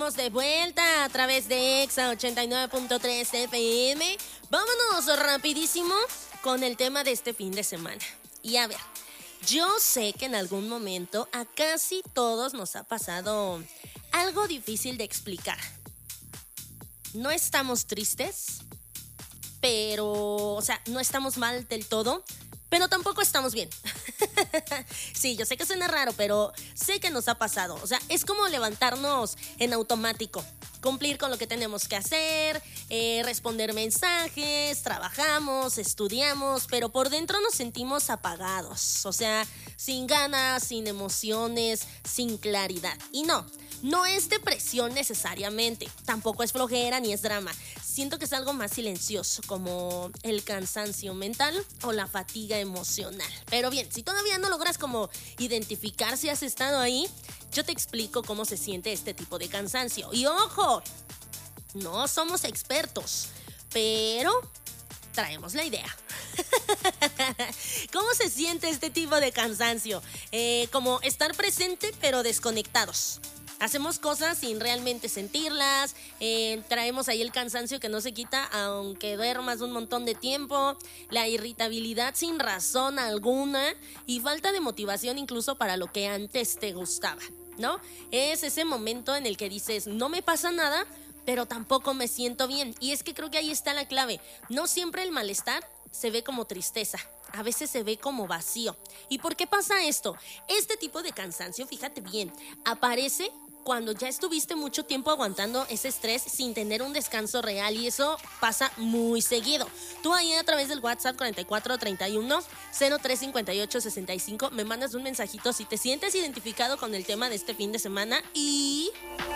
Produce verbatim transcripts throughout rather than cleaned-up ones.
estamos de vuelta a través de Exa ochenta y nueve punto tres F M. Vámonos rapidísimo con el tema de este fin de semana. Y a ver, yo sé que en algún momento a casi todos nos ha pasado algo difícil de explicar. No estamos tristes, pero, o sea, no estamos mal del todo, pero tampoco estamos bien. Sí, yo sé que suena raro, pero sé que nos ha pasado. O sea, es como levantarnos en automático, cumplir con lo que tenemos que hacer, eh, responder mensajes, trabajamos, estudiamos, pero por dentro nos sentimos apagados. O sea, sin ganas, sin emociones, sin claridad. Y no, no es depresión necesariamente, tampoco es flojera ni es drama. Siento que es algo más silencioso, como el cansancio mental o la fatiga emocional. Pero bien, si todavía no logras como identificar si has estado ahí, yo te explico cómo se siente este tipo de cansancio. Y ojo, no somos expertos, pero traemos la idea. ¿Cómo se siente este tipo de cansancio? Eh, como estar presente pero desconectados. Hacemos cosas sin realmente sentirlas, eh, traemos ahí el cansancio que no se quita aunque duermas un montón de tiempo, la irritabilidad sin razón alguna y falta de motivación incluso para lo que antes te gustaba, ¿no? Es ese momento en el que dices, no me pasa nada, pero tampoco me siento bien. Y es que creo que ahí está la clave. No siempre el malestar se ve como tristeza, a veces se ve como vacío. ¿Y por qué pasa esto? Este tipo de cansancio, fíjate bien, aparece cuando ya estuviste mucho tiempo aguantando ese estrés sin tener un descanso real, y eso pasa muy seguido. Tú ahí a través del WhatsApp cuarenta y cuatro treinta y uno cero tres cincuenta y ocho sesenta y cinco me mandas un mensajito si te sientes identificado con el tema de este fin de semana y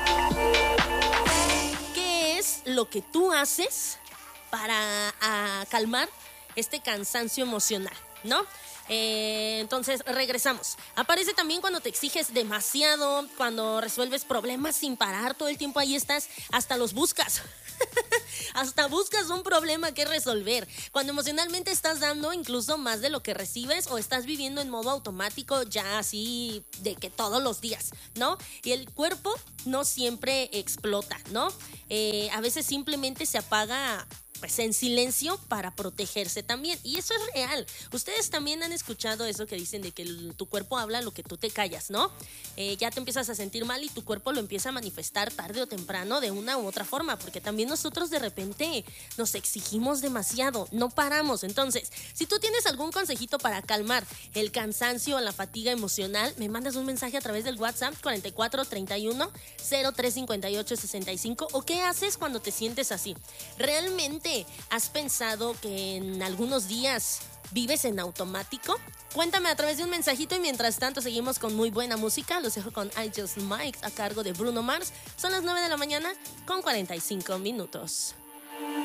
qué es lo que tú haces para a, calmar este cansancio emocional, ¿no? Eh, entonces regresamos. Aparece también cuando te exiges demasiado, cuando resuelves problemas sin parar, todo el tiempo ahí estás, hasta los buscas. Hasta buscas un problema que resolver. Cuando emocionalmente estás dando incluso más de lo que recibes o estás viviendo en modo automático ya así de que todos los días, ¿no? Y el cuerpo no siempre explota, ¿no? Eh, a veces simplemente se apaga pues en silencio para protegerse también. Y eso es real. Ustedes también han escuchado eso que dicen de que el, tu cuerpo habla lo que tú te callas, ¿no? Eh, ya te empiezas a sentir mal y tu cuerpo lo empieza a manifestar tarde o temprano de una u otra forma, porque también nosotros de repente nos exigimos demasiado, no paramos. Entonces, si tú tienes algún consejito para calmar el cansancio o la fatiga emocional, me mandas un mensaje a través del WhatsApp cuarenta y cuatro treinta y uno cero tres cincuenta y ocho sesenta y cinco. ¿O qué haces cuando te sientes así? ¿Realmente has pensado que en algunos días vives en automático? Cuéntame a través de un mensajito y mientras tanto seguimos con muy buena música. Los dejo con I Just Might a cargo de Bruno Mars. Son las nueve de la mañana con cuarenta y cinco minutos.